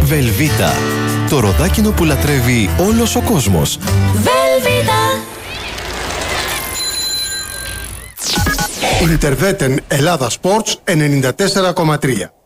Βελβίτα. Το ροδάκινο που λατρεύει όλος ο κόσμος. Βελβίτα. Ιντερβέτεν Ελλάδα Sports 94,3.